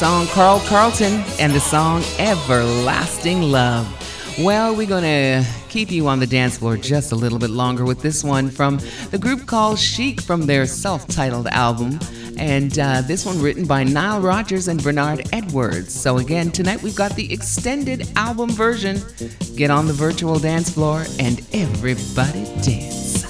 song Carl Carlton and the song Everlasting Love. Well, we're going to keep you on the dance floor just a little bit longer with this one from the group called Chic from their self-titled album. And this one written by Nile Rodgers and Bernard Edwards. So again, tonight we've got the extended album version. Get on the virtual dance floor and everybody dance.